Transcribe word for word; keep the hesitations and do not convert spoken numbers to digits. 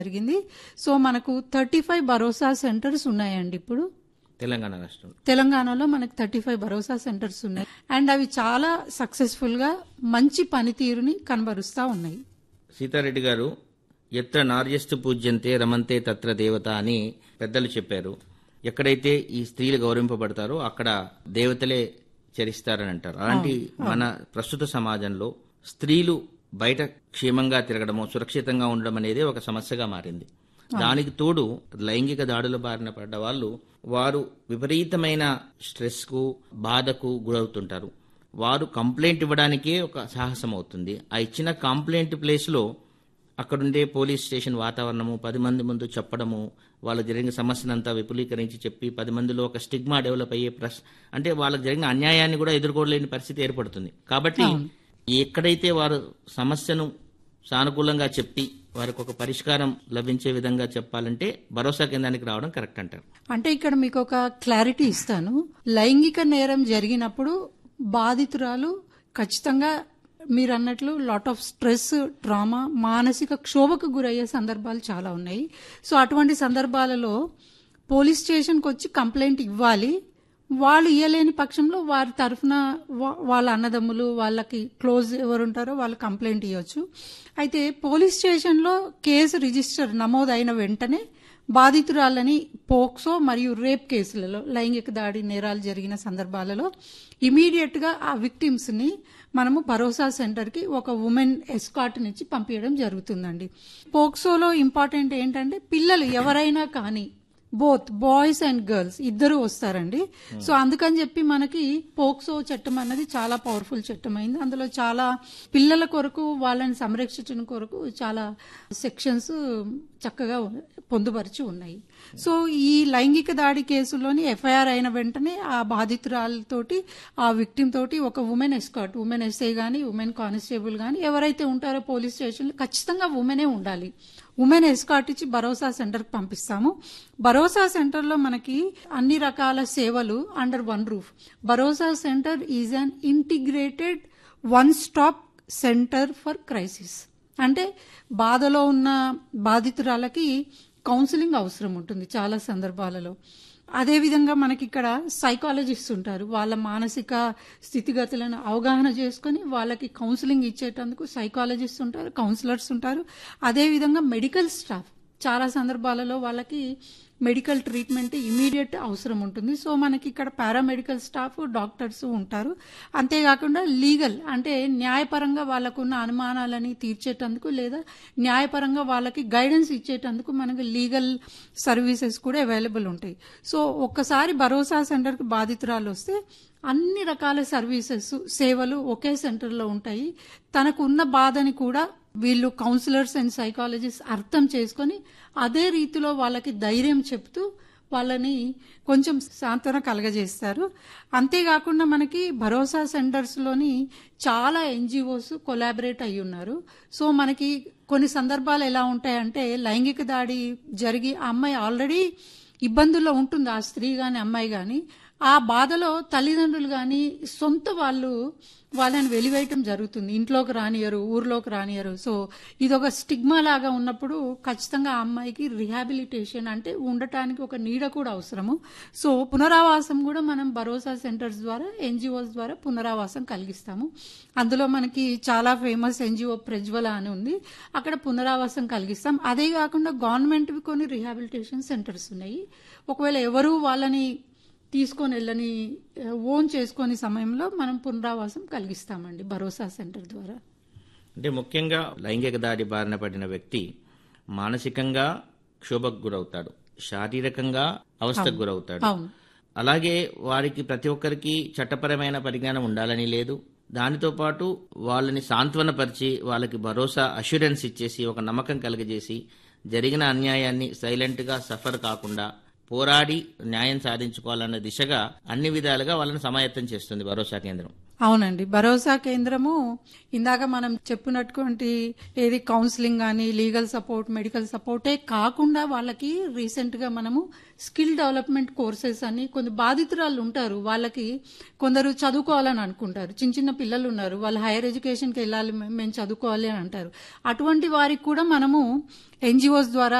జరిగింది. సో మనకు thirty five భరోసా centres ఉన్నాయండి ఇప్పుడు తెలంగాణ రాష్ట్రం. తెలంగాణలో మనకు థర్టీ ఫైవ్ భరోసా సెంటర్స్ ఉన్నాయి. అండ్ అవి చాలా సక్సెస్ఫుల్ గా మంచి పనితీరుని కనబరుస్తా ఉన్నాయి. సీతారెడ్డి గారు, ఎత్ర నార్యస్తు పూజ్యంతే రమంతే తత్ర దేవత అని పెద్దలు చెప్పారు. ఎక్కడైతే ఈ స్త్రీలు గౌరవింపబడతారో అక్కడ దేవతలే చరిస్తారని అంటారు. అలాంటి మన ప్రస్తుత సమాజంలో స్త్రీలు బయట క్షేమంగా తిరగడము, సురక్షితంగా ఉండడం అనేది ఒక సమస్యగా మారింది. దానికి తోడు లైంగిక దాడుల బారిన పడ్డ వాళ్ళు వారు విపరీతమైన స్ట్రెస్ కు, బాధకు గురవుతుంటారు. వారు కంప్లైంట్ ఇవ్వడానికే ఒక సాహసం అవుతుంది. ఆ ఇచ్చిన కంప్లైంట్ ప్లేస్ లో అక్కడుండే పోలీస్ స్టేషన్ వాతావరణము, పది మంది ముందు చెప్పడము, వాళ్ళకు జరిగిన సమస్యనంతా విపులీకరించి చెప్పి పది మందిలో ఒక స్టిగ్మా డెవలప్ అయ్యే ప్రశ్ అంటే వాళ్ళకి జరిగిన అన్యాయాన్ని కూడా ఎదుర్కోలేని పరిస్థితి ఏర్పడుతుంది. కాబట్టి ఎక్కడైతే వారు సమస్యను సానుకూలంగా చెప్పి వారికి ఒక పరిష్కారం లభించే విధంగా చెప్పాలంటే భరోసా కేంద్రానికి రావడం కరెక్ట్ అంటారు. అంటే ఇక్కడ మీకు ఒక క్లారిటీ ఇస్తాను. లైంగిక నేరం జరిగినప్పుడు బాధితురాలు ఖచ్చితంగా మీరు అన్నట్లు లాట్ ఆఫ్ స్ట్రెస్, ట్రామా, మానసిక క్షోభకు గురయ్యే సందర్భాలు చాలా ఉన్నాయి. సో అటువంటి సందర్భాలలో పోలీస్ స్టేషన్కి వచ్చి కంప్లైంట్ ఇవ్వాలి. వాళ్ళు ఇయ్యలేని పక్షంలో వారి తరఫున వాళ్ళ అన్నదమ్ములు, వాళ్ళకి క్లోజ్ ఎవరు ఉంటారో వాళ్ళు కంప్లైంట్ ఇవ్వచ్చు. అయితే పోలీస్ స్టేషన్లో కేసు రిజిస్టర్ నమోదైన వెంటనే బాధితురాలని పోక్సో మరియు రేప్ కేసులలో, లైంగిక దాడి నేరాలు జరిగిన సందర్భాలలో ఇమీడియట్ గా ఆ విక్టిమ్స్ ని మనము భరోసా సెంటర్ కి ఒక ఉమెన్ ఎస్కాట్ నుంచి పంపించడం జరుగుతుందండి. పోక్సోలో ఇంపార్టెంట్ ఏంటంటే పిల్లలు ఎవరైనా కానీ బోత్ బాయ్స్ అండ్ గర్ల్స్ ఇద్దరు వస్తారండి. సో అందుకని చెప్పి మనకి పోక్సో చట్టం అన్నది చాలా పవర్ఫుల్ చట్టం అయింది. అందులో చాలా పిల్లల కొరకు, వాళ్ళని సంరక్షించడం కొరకు చాలా సెక్షన్స్ చక్కగా పొందుపరిచి ఉన్నాయి. సో ఈ లైంగిక దాడి కేసులోని ఎఫ్ఐఆర్ అయిన వెంటనే ఆ బాధితురాలతోటి, ఆ విక్టిమ్ తోటి ఒక ఉమెన్ ఎస్కాట్, ఉమెన్ ఎస్ఐ గానీ, ఉమెన్ కానిస్టేబుల్ గానీ ఎవరైతే ఉంటారో పోలీస్ స్టేషన్లో ఖచ్చితంగా ఉమెనే ఉండాలి. ఉమెన్ ఎస్కాట్ ఇచ్చి భరోసా సెంటర్ కి పంపిస్తాము. భరోసా సెంటర్ లో మనకి అన్ని రకాల సేవలు under one roof. Bharosa centre is an integrated one stop centre for crisis. అంటే బాధలో ఉన్న బాధితురాలకి కౌన్సిలింగ్ అవసరం ఉంటుంది చాలా సందర్భాలలో. అదేవిధంగా మనకి ఇక్కడ సైకాలజిస్ట్ ఉంటారు. వాళ్ళ మానసిక స్థితిగతులను అవగాహన చేసుకుని వాళ్ళకి కౌన్సిలింగ్ ఇచ్చేటందుకు సైకాలజిస్ట్ ఉంటారు, కౌన్సిలర్స్ ఉంటారు. అదేవిధంగా మెడికల్ స్టాఫ్ చాలా సందర్భాలలో వాళ్ళకి మెడికల్ ట్రీట్మెంట్ ఇమీడియట్ అవసరం ఉంటుంది. సో మనకి ఇక్కడ పారామెడికల్ స్టాఫ్, డాక్టర్స్ ఉంటారు. అంతేకాకుండా లీగల్ అంటే న్యాయపరంగా వాళ్ళకున్న అనుమానాలని తీర్చేటందుకు లేదా న్యాయపరంగా వాళ్ళకి గైడెన్స్ ఇచ్చేటందుకు మనకి లీగల్ సర్వీసెస్ కూడా అవైలబుల్ ఉంటాయి. సో ఒక్కసారి భరోసా సెంటర్కి బాధితురాలు వస్తే అన్ని రకాల సర్వీసెస్, సేవలు ఒకే సెంటర్లో ఉంటాయి. తనకు ఉన్న బాధని కూడా వీళ్ళు కౌన్సిలర్స్ అండ్ సైకాలజిస్ట్ అర్థం చేసుకుని అదే రీతిలో వాళ్ళకి ధైర్యం చెప్తూ వాళ్ళని కొంచెం సాంత్వన కలగజేస్తారు. అంతేకాకుండా మనకి భరోసా సెంటర్స్ లోని చాలా ఎన్జిఓస్ కొలాబరేట్ అయి ఉన్నారు. సో మనకి కొన్ని సందర్భాలు ఎలా ఉంటాయంటే లైంగిక దాడి జరిగి ఆ అమ్మాయి ఆల్రెడీ ఇబ్బందుల్లో ఉంటుంది, ఆ స్త్రీ గాని అమ్మాయి గాని. ఆ బాధలో తల్లిదండ్రులు గాని సొంత వాళ్ళు వాళ్ళని వెలివేయటం జరుగుతుంది. ఇంట్లోకి రానియరు, ఊర్లోకి రానియరు. సో ఇదొక స్టిగ్మా లాగా ఉన్నప్పుడు ఖచ్చితంగా ఆ అమ్మాయికి రిహాబిలిటేషన్ అంటే ఉండటానికి ఒక నీడ కూడా అవసరము. సో పునరావాసం కూడా మనం భరోసా సెంటర్స్ ద్వారా, ఎన్జిఓస్ ద్వారా పునరావాసం కలిగిస్తాము. అందులో మనకి చాలా ఫేమస్ ఎన్జిఓ ప్రజ్వల అని ఉంది, అక్కడ పునరావాసం కలిగిస్తాం. అదే కాకుండా గవర్నమెంట్ కొన్ని రిహాబిలిటేషన్ సెంటర్స్ ఉన్నాయి. ఒకవేళ ఎవరు వాళ్ళని తీసుకొని వెళ్ళని ఓన్ చేసుకునే సమయంలో మనం పునరావాసం కలిగిస్తామండి భరోసా సెంటర్ ద్వారా. అంటే ముఖ్యంగా లైంగిక దాడి బారిన పడిన వ్యక్తి మానసికంగా క్షోభకు గురవుతాడు, శారీరకంగా అవస్థకు గురవుతాడు. అలాగే వారికి ప్రతి ఒక్కరికి చట్టపరమైన పరిజ్ఞానం ఉండాలని లేదు. దానితో పాటు వాళ్ళని సాంత్వనపరిచి వాళ్ళకి భరోసా అష్యూరెన్స్ ఇచ్చేసి ఒక నమ్మకం కలిగజేసి జరిగిన అన్యాయాన్ని సైలెంట్ గా సఫర్ కాకుండా పోరాడి న్యాయం సాధించుకోవాలన్న దిశగా అన్ని విధాలుగా వాళ్ళని సమాయత్తం చేస్తుంది భరోసా కేంద్రం. అవునండి. భరోసా కేంద్రము ఇందాక మనం చెప్పినటువంటి ఏది కౌన్సిలింగ్ కానీ లీగల్ సపోర్ట్ మెడికల్ సపోర్టే కాకుండా వాళ్ళకి రీసెంట్ గా మనము స్కిల్ డెవలప్మెంట్ కోర్సెస్ అని కొన్ని బాధితురాలు ఉంటారు. వాళ్ళకి కొందరు చదువుకోవాలని అనుకుంటారు. చిన్న చిన్న పిల్లలు ఉన్నారు, వాళ్ళు హైయర్ ఎడ్యుకేషన్కి వెళ్ళాలి, మేము చదువుకోవాలి అని అంటారు. అటువంటి వారికి కూడా మనము ఎన్జిఓస్ ద్వారా